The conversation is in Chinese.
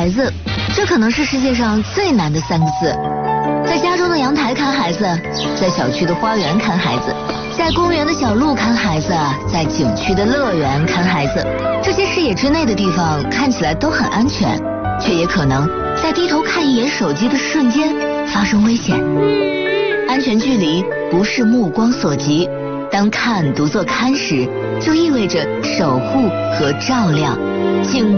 孩子，这可能是世界上最难的3个字。在家中的阳台看孩子，在小区的花园看孩子，在公园的小路看孩子，在景区的乐园看孩子。这些视野之内的地方看起来都很安全，却也可能在低头看一眼手机的瞬间发生危险。安全距离不是目光所及，当看读作看时，就意味着守护和照亮。请